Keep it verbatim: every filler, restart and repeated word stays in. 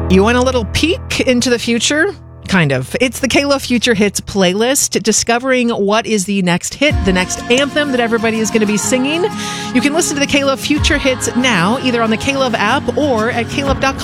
You want a little peek into the future? Kind of. It's the K-Love Future Hits playlist, discovering what is the next hit, the next anthem that everybody is going to be singing. You can listen to the K-Love Future Hits now, either on the K-Love app or at K Love dot com.